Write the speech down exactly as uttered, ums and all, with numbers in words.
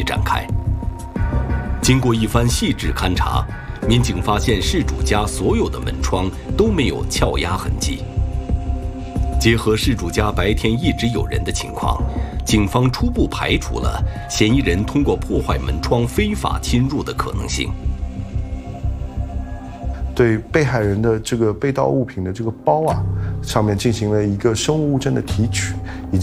展开。经过一番细致勘查，民警发现事主家所有的门窗都没有撬压痕迹。结合事主家白天一直有人的情况，警方初步排除了嫌疑人通过破坏门窗非法侵入的可能性。 对被害人的这个被盗物品的这个包啊，上面进行了一个生物物证的提取。